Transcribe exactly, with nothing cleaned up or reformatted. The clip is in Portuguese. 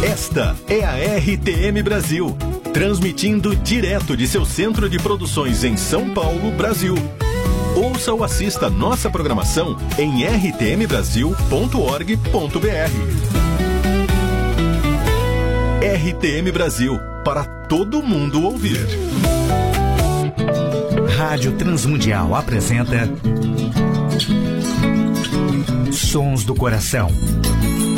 Esta é a R T M Brasil, transmitindo direto de seu centro de produções em São Paulo, Brasil. Ouça ou assista nossa programação em r t m brasil ponto org ponto b r. R T M Brasil, para todo mundo ouvir. Rádio Transmundial apresenta Sons do Coração.